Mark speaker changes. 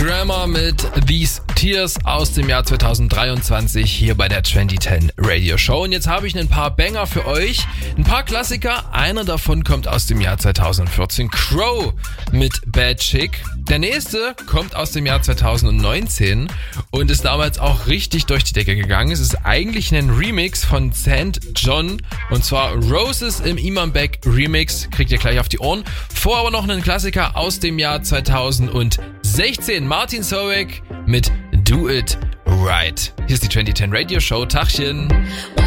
Speaker 1: Grammer mit These Tears aus dem Jahr 2023 hier bei der 2010 Radio Show. Und jetzt habe ich ein paar Banger für euch, ein paar Klassiker. Einer davon kommt aus dem Jahr 2014, Crow mit Bad Chick. Der nächste kommt aus dem Jahr 2019 und ist damals auch richtig durch die Decke gegangen. Es ist eigentlich ein Remix von St. John und zwar Roses im Imam Beck Remix. Kriegt ihr gleich auf die Ohren. Vor aber noch einen Klassiker aus dem Jahr 2016. Martin Solveig mit Do It Right. Hier ist die 2010 Radio Show. Tachchen.